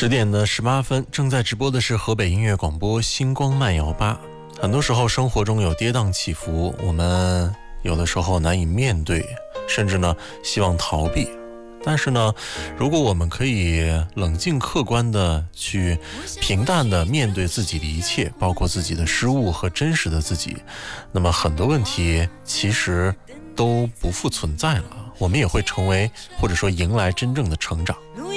10:18，正在直播的是河北音乐广播星光慢摇吧。很多时候生活中有跌宕起伏，我们有的时候难以面对，甚至呢希望逃避。但是呢，如果我们可以冷静客观的去平淡的面对自己的一切，包括自己的失误和真实的自己，那么很多问题其实都不复存在了，我们也会成为或者说迎来真正的成长。